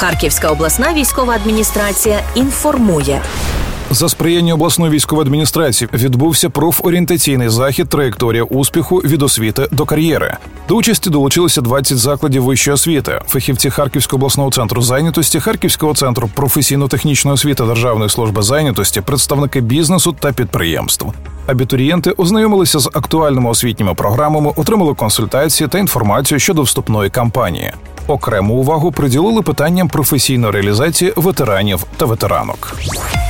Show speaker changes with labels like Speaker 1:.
Speaker 1: Харківська обласна військова адміністрація інформує.
Speaker 2: За сприяння обласної військової адміністрації відбувся профорієнтаційний захід «Траєкторія успіху від освіти до кар'єри». До участі долучилися 20 закладів вищої освіти, фахівці Харківського обласного центру зайнятості, Харківського центру професійно-технічної освіти Державної служби зайнятості, представники бізнесу та підприємств. Абітурієнти ознайомилися з актуальними освітніми програмами, отримали консультації та інформацію щодо вступної кампанії. Окрему увагу приділили питанням професійної реалізації ветеранів та ветеранок.